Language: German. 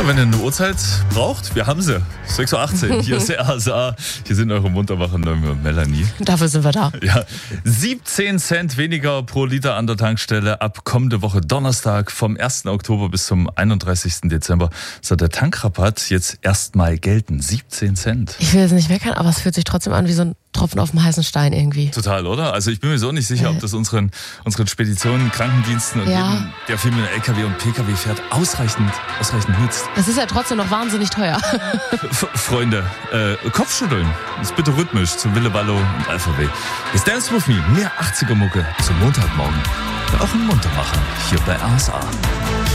So, wenn ihr eine Uhrzeit braucht, wir haben sie. 6.18 Uhr, hier ist der RSA. Hier sind eure Munterwachen Noemi und Melanie. Dafür sind wir da. Ja, 17 Cent weniger pro Liter an der Tankstelle ab kommende Woche Donnerstag vom 1. Oktober bis zum 31. Dezember. Soll der Tankrabatt jetzt erstmal gelten. 17 Cent. Ich will es nicht meckern, aber es fühlt sich trotzdem an wie so ein Tropfen auf dem heißen Stein irgendwie. Total, oder? Also ich bin mir so nicht sicher, ob das unseren Speditionen, Krankendiensten und jedem, der viel mit LKW und PKW fährt, ausreichend nützt. Das ist ja trotzdem noch wahnsinnig teuer. Freunde, Kopfschütteln ist bitte rhythmisch zu Wille Wallo und Alpha-Way. Jetzt Dance With Me, mehr 80er-Mucke zum Montagmorgen. Und auch ein Muntermacher hier bei RSA.